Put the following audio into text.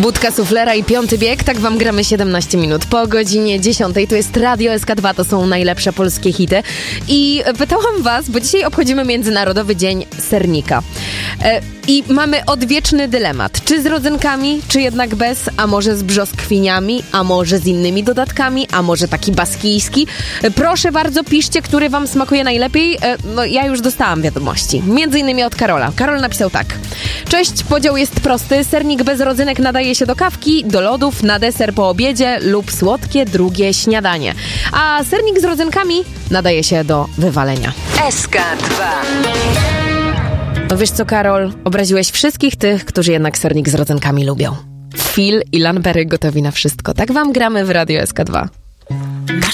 Budka Suflera i Piąty Bieg, tak wam gramy 17 minut po godzinie 10. To jest Radio SK2, to są najlepsze polskie hity. I pytałam was, bo dzisiaj obchodzimy Międzynarodowy Dzień Sernika. I mamy odwieczny dylemat. Czy z rodzynkami, czy jednak bez? A może z brzoskwiniami? A może z innymi dodatkami? A może taki baskijski? Proszę bardzo, piszcie, który wam smakuje najlepiej. No, ja już dostałam wiadomości. Między innymi od Karola. Karol napisał tak. Cześć, podział jest prosty. Sernik bez rodzynek nadaje się do kawki, do lodów, na deser po obiedzie lub słodkie drugie śniadanie. A sernik z rodzynkami nadaje się do wywalenia. SK2. No wiesz co, Karol? Obraziłeś wszystkich tych, którzy jednak sernik z rodzynkami lubią. Phil i Lanberry gotowi na wszystko. Tak wam gramy w Radio SK2.